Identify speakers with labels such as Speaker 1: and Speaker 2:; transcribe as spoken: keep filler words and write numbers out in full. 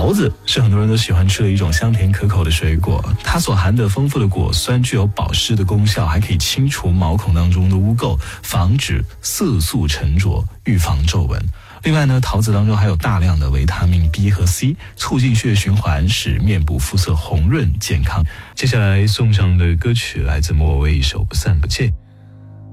Speaker 1: 桃子是很多人都喜欢吃的一种香甜可口的水果，它所含的丰富的果酸具有保湿的功效，还可以清除毛孔当中的污垢，防止色素沉着，预防皱纹。另外呢，桃子当中还有大量的维他命 B 和 C， 促进血液循环，使面部肤色红润健康。接下来送上的歌曲来自莫文蔚一首《不散不见》。